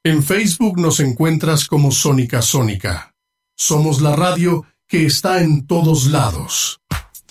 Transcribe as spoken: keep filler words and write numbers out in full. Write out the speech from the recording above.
En Facebook nos encuentras como Sónica Sónica. Somos la radio que está en todos lados.